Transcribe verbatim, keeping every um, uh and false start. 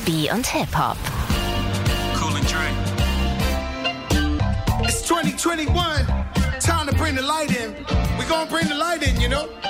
and B und Hip-Hop. Cool and Dre. It's twenty twenty-one. Time to bring the light in. We gonna bring the light in, you know?